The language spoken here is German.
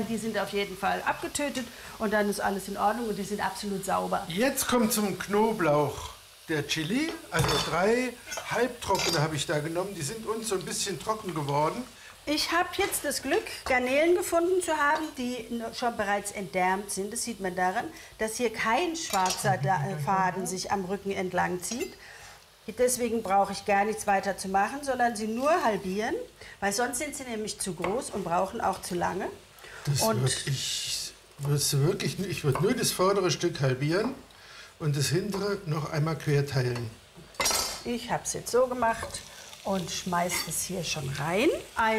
Die sind auf jeden Fall abgetötet und dann ist alles in Ordnung und die sind absolut sauber. Jetzt kommt zum Knoblauch der Chili. Also 3 halbtrockene habe ich da genommen. Die sind uns so ein bisschen trocken geworden. Ich habe jetzt das Glück, Garnelen gefunden zu haben, die schon bereits entdärmt sind. Das sieht man daran, dass hier kein schwarzer Faden sich am Rücken entlang zieht. Deswegen brauche ich gar nichts weiter zu machen, sondern sie nur halbieren, weil sonst sind sie nämlich zu groß und brauchen auch zu lange. Ich würde nur das vordere Stück halbieren und das hintere noch einmal quer teilen. Ich habe es jetzt so gemacht und schmeiße es hier schon rein.